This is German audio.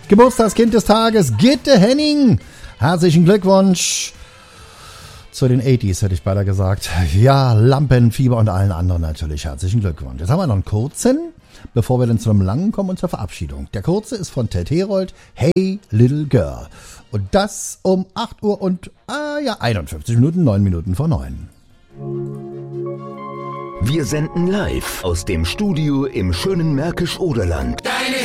Geburtstagskind des Tages, Gitte Henning. Herzlichen Glückwunsch zu den 80s, hätte ich beinahe gesagt. Ja, Lampenfieber und allen anderen natürlich herzlichen Glückwunsch. Jetzt haben wir noch einen kurzen, bevor wir dann zu einem langen kommen und zur Verabschiedung. Der kurze ist von Ted Herold, Hey Little Girl. Und das um 8 Uhr und 51 Minuten, 9 Minuten vor 9. Wir senden live aus dem Studio im schönen Märkisch-Oderland. Deine